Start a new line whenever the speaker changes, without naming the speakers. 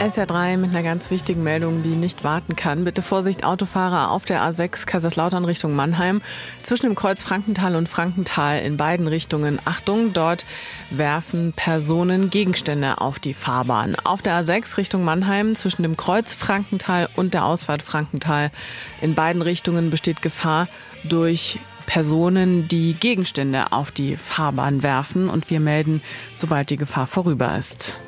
SR3 mit einer ganz wichtigen Meldung, die nicht warten kann. Bitte Vorsicht, Autofahrer auf der A6 Kaiserslautern Richtung Mannheim. Zwischen dem Kreuz Frankenthal und Frankenthal in beiden Richtungen. Achtung, dort werfen Personen Gegenstände auf die Fahrbahn. Auf der A6 Richtung Mannheim zwischen dem Kreuz Frankenthal und der Ausfahrt Frankenthal in beiden Richtungen besteht Gefahr durch Personen, die Gegenstände auf die Fahrbahn werfen. Und wir melden, sobald die Gefahr vorüber ist.